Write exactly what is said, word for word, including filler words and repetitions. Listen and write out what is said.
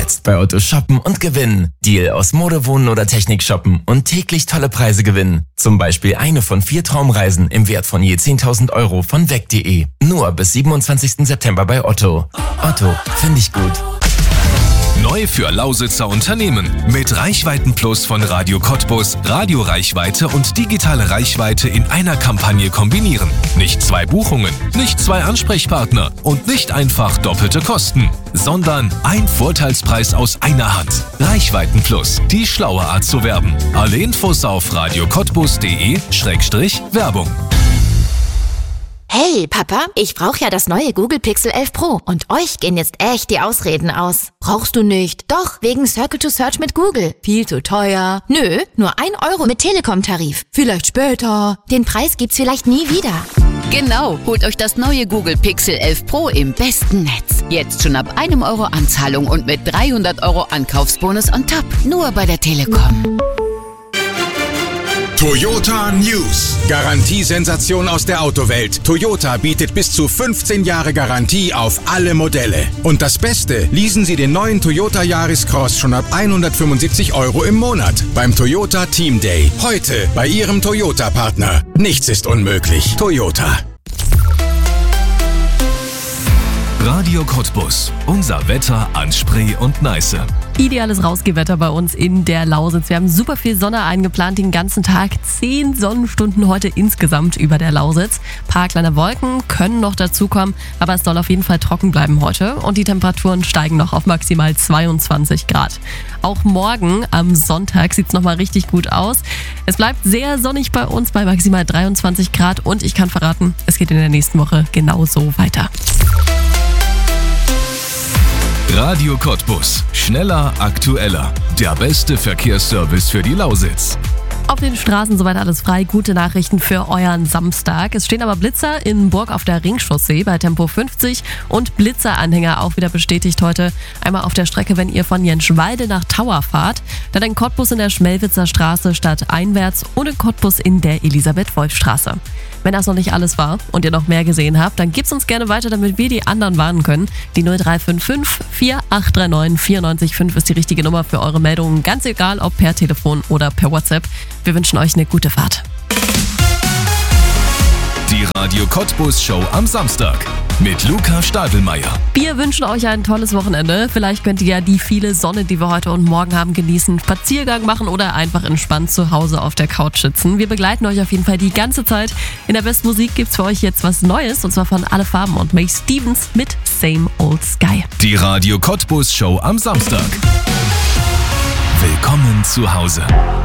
Jetzt bei Otto shoppen und gewinnen. Deal aus Mode, Wohnen oder Technik shoppen und täglich tolle Preise gewinnen. Zum Beispiel eine von vier Traumreisen im Wert von je zehntausend Euro von weg punkt de. Nur bis siebenundzwanzigsten September bei Otto. Otto, finde ich gut. Neu für Lausitzer Unternehmen. Mit Reichweiten Plus von Radio Cottbus, Radioreichweite und digitale Reichweite in einer Kampagne kombinieren. Nicht zwei Buchungen, nicht zwei Ansprechpartner und nicht einfach doppelte Kosten, sondern ein Vorteilspreis aus einer Hand. Reichweiten Plus, die schlaue Art zu werben. Alle Infos auf radiocottbus.de Schrägstrich Werbung. Hey, Papa, ich brauche ja das neue Google Pixel elf Pro und euch gehen jetzt echt die Ausreden aus. Brauchst du nicht? Doch, wegen Circle to Search mit Google. Viel zu teuer. Nö, nur ein Euro mit Telekom-Tarif. Vielleicht später. Den Preis gibt's vielleicht nie wieder. Genau, holt euch das neue Google Pixel elf Pro im besten Netz. Jetzt schon ab einem Euro Anzahlung und mit dreihundert Euro Ankaufsbonus on top. Nur bei der Telekom. Toyota News. Garantiesensation aus der Autowelt. Toyota bietet bis zu fünfzehn Jahre Garantie auf alle Modelle. Und das Beste, leasen Sie den neuen Toyota Yaris Cross schon ab hundertfünfundsiebzig Euro im Monat beim Toyota Team Day. Heute bei Ihrem Toyota-Partner. Nichts ist unmöglich. Toyota. Radio Cottbus. Unser Wetter an Spree und Neiße. Ideales Rausgehwetter bei uns in der Lausitz. Wir haben super viel Sonne eingeplant den ganzen Tag. Zehn Sonnenstunden heute insgesamt über der Lausitz. Ein paar kleine Wolken können noch dazukommen, aber es soll auf jeden Fall trocken bleiben heute. Und die Temperaturen steigen noch auf maximal zweiundzwanzig Grad. Auch morgen am Sonntag sieht es nochmal richtig gut aus. Es bleibt sehr sonnig bei uns bei maximal dreiundzwanzig Grad. Und ich kann verraten, es geht in der nächsten Woche genauso weiter. Radio Cottbus. Schneller, aktueller. Der beste Verkehrsservice für die Lausitz. Auf den Straßen soweit alles frei. Gute Nachrichten für euren Samstag. Es stehen aber Blitzer in Burg auf der Ringchaussee bei Tempo fünfzig und Blitzeranhänger auch wieder bestätigt heute. Einmal auf der Strecke, wenn ihr von Jenschwalde nach Tauer fahrt. Dann in Cottbus in der Schmelwitzer Straße stadteinwärts und in Cottbus in der Elisabeth-Wolf-Straße. Wenn das noch nicht alles war und ihr noch mehr gesehen habt, dann gebt's uns gerne weiter, damit wir die anderen warnen können. Die null drei fünf fünf, vier acht drei neun, vier neun fünf ist die richtige Nummer für eure Meldungen. Ganz egal, ob per Telefon oder per WhatsApp. Wir wünschen euch eine gute Fahrt. Die Radio Cottbus Show am Samstag mit Luca Stadelmeier. Wir wünschen euch ein tolles Wochenende. Vielleicht könnt ihr ja die viele Sonne, die wir heute und morgen haben, genießen, Spaziergang machen oder einfach entspannt zu Hause auf der Couch sitzen. Wir begleiten euch auf jeden Fall die ganze Zeit. In der besten Musik gibt's für euch jetzt was Neues und zwar von Alle Farben und May Stevens mit Same Old Sky. Die Radio Cottbus Show am Samstag. Willkommen zu Hause.